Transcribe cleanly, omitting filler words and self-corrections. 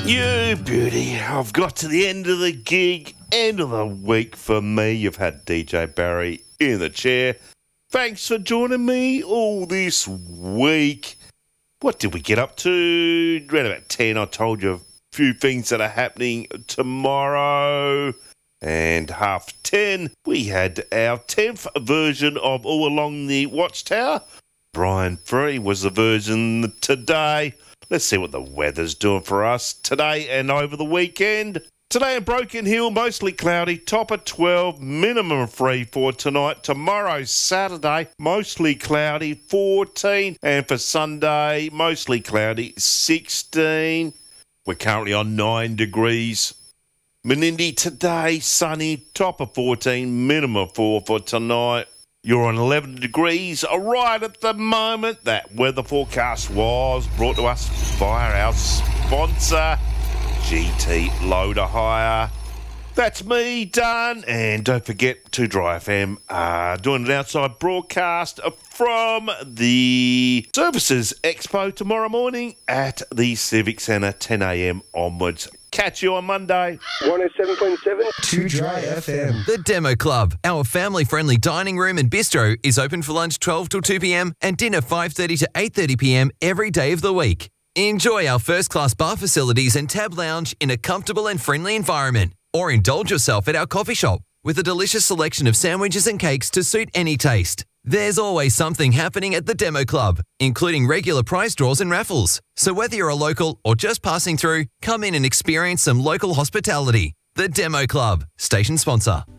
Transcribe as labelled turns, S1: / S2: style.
S1: You beauty. I've got to the end of the gig, end of the week for me. You've had DJ Barry in the chair. Thanks for joining me all this week. What did we get up to? Around about 10, I told you a few things that are happening tomorrow. And 10:30, we had our 10th version of All Along the Watchtower. Brian Free was the version today. Let's see what the weather's doing for us today and over the weekend. Today in Broken Hill, mostly cloudy, top of 12, minimum of 3 for tonight. Tomorrow, Saturday, mostly cloudy, 14. And for Sunday, mostly cloudy, 16. We're currently on 9 degrees. Menindee today, sunny, top of 14, minimum of 4 for tonight. You're on 11 degrees right at the moment. That weather forecast was brought to us via our sponsor, GT Loader Hire. That's me done. And don't forget, 2 Dry FM doing an outside broadcast from the Services Expo tomorrow morning at the Civic Centre, 10 a.m. onwards. Catch you on Monday.
S2: 107.7.
S3: 2 Dry FM.
S4: The Demo Club, our family-friendly dining room and bistro, is open for lunch 12 till 2 p.m. and dinner 5:30 to 8:30 p.m. every day of the week. Enjoy our first-class bar facilities and tab lounge in a comfortable and friendly environment. Or indulge yourself at our coffee shop with a delicious selection of sandwiches and cakes to suit any taste. There's always something happening at the Demo Club, including regular prize draws and raffles. So whether you're a local or just passing through, come in and experience some local hospitality. The Demo Club, station sponsor.